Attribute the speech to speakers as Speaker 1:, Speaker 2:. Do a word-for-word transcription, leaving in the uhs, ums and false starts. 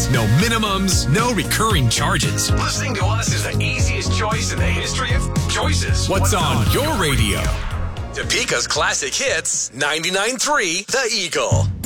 Speaker 1: no minimums, no recurring charges.
Speaker 2: Listening to us is the easiest choice in the history of choices.
Speaker 1: What's, What's on, on your radio?
Speaker 2: Topeka's Classic Hits, ninety-nine point three The Eagle.